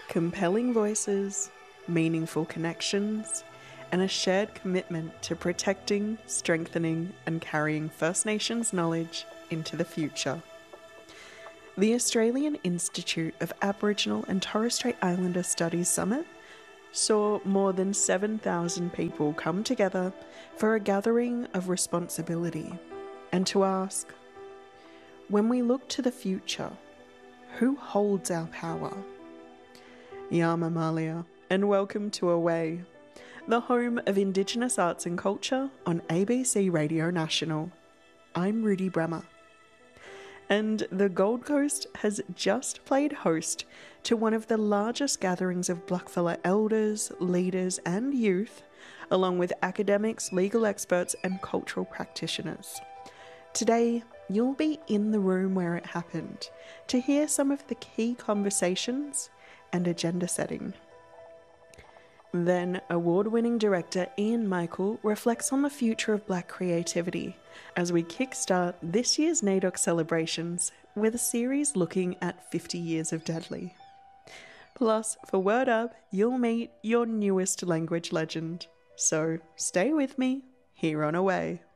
Compelling voices, meaningful connections, and a shared commitment to protecting, strengthening, and carrying First Nations knowledge into the future. The Australian Institute of Aboriginal and Torres Strait Islander Studies Summit saw more than 7,000 people come together for a gathering of responsibility and to ask, when we look to the future, who holds our power? Yama Malia, and welcome to Away, the home of Indigenous arts and culture on ABC Radio National. I'm Rudy Bremer. And the Gold Coast has just played host to one of the largest gatherings of Blackfella elders, leaders and youth, along with academics, legal experts and cultural practitioners. Today, you'll be in the room where it happened to hear some of the key conversations and agenda setting. Then, award-winning director Ian Michael reflects on the future of Black creativity as we kickstart this year's NAIDOC celebrations with a series looking at 50 years of Deadly. Plus, for Word Up, you'll meet your newest language legend. So, stay with me here on Away.